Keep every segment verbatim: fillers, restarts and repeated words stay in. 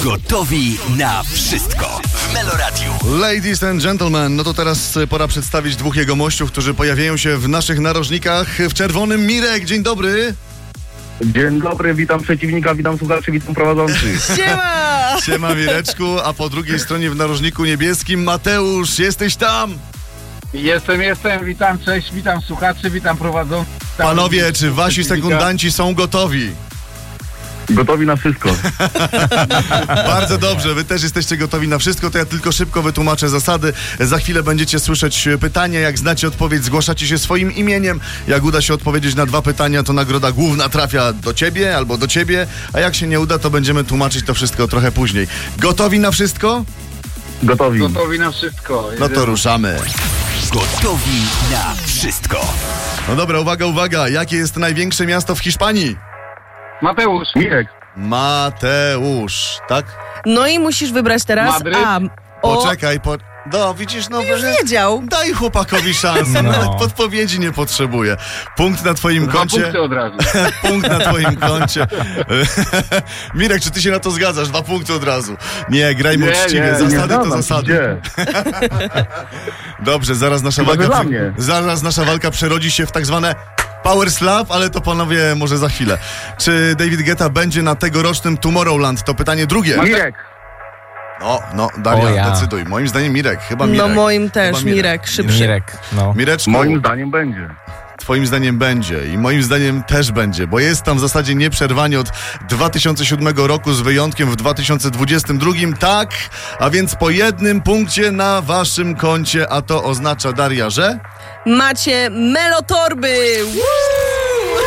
Gotowi na wszystko w Meloradiu. Ladies and gentlemen, no to teraz pora przedstawić dwóch jegomościów, którzy pojawiają się w naszych narożnikach. W czerwonym Mirek, dzień dobry. Dzień dobry, witam przeciwnika, witam słuchaczy, witam prowadzących. Siema! Siema Mireczku, a po drugiej stronie w narożniku niebieskim Mateusz, jesteś tam? Jestem, jestem, witam, cześć, witam słuchaczy, witam prowadzących. Witam Panowie, czy wasi przeciwnika. sekundanci są gotowi? Gotowi na wszystko. Bardzo dobrze, wy też jesteście gotowi na wszystko, to ja tylko szybko wytłumaczę zasady. Za chwilę będziecie słyszeć pytania, jak znacie odpowiedź, zgłaszacie się swoim imieniem. Jak uda się odpowiedzieć na dwa pytania, to nagroda główna trafia do ciebie albo do ciebie, a jak się nie uda, to będziemy tłumaczyć to wszystko trochę później. Gotowi na wszystko? Gotowi. Gotowi na wszystko. No to ruszamy. Gotowi na wszystko. No dobra, uwaga, uwaga, jakie jest największe miasto w Hiszpanii? Mateusz, Mirek, Mateusz, tak? No i musisz wybrać teraz Madryt? A. O, Poczekaj, po... No, widzisz, no... już wiedział. Daj chłopakowi szansę, No. nawet podpowiedzi nie potrzebuje. Punkt na twoim dwa koncie. punkty od razu. Punkt na twoim koncie. Mirek, czy ty się na to zgadzasz? Dwa punkty od razu. Nie, grajmy Nie, uczciwie. nie, Zasady nie to zgadzam się, zasady. gdzie? Dobrze, zaraz nasza Chyba, że walka... dla prze- mnie. Zaraz nasza walka przerodzi się w tak zwane Power Slap, ale to panowie może za chwilę. Czy David Guetta będzie na tegorocznym Tomorrowland? To pytanie drugie. Mirek, No, no, Daria, O ja. decyduj. Moim zdaniem Mirek, chyba Mirek. No moim też, Chyba Mirek, szybszy. Mirek, no. Mireczku, moim zdaniem będzie. twoim zdaniem będzie i moim zdaniem też będzie, bo jest tam w zasadzie nieprzerwanie od dwa tysiące siódmego roku z wyjątkiem w dwa tysiące dwudziestym drugim. Tak, a więc po jednym punkcie na waszym koncie, a to oznacza, Daria, że... Macie melotorby! Woo!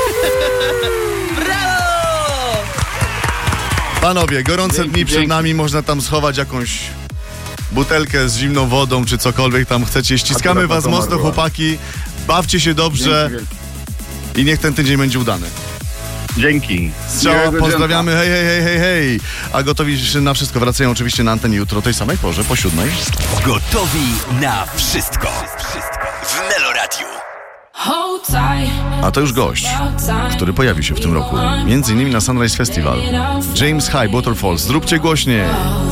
Brawo! Panowie, gorące Dzięki, dni przed dzięki. nami, można tam schować jakąś butelkę z zimną wodą, czy cokolwiek tam chcecie. Ściskamy Akurat was to mocno, marła. chłopaki. Bawcie się dobrze Dzięki wielkie. i niech ten tydzień będzie udany. Dzięki. Strzała, Miłego pozdrawiamy, hej, hej, hej, hej, hej. A gotowi na wszystko wracają oczywiście na antenie jutro o tej samej porze, po siódmej. Gotowi na wszystko. W Meloradiu. A to już gość, który pojawi się w tym roku, między innymi na Sunrise Festival. James High Waterfalls, zróbcie głośniej.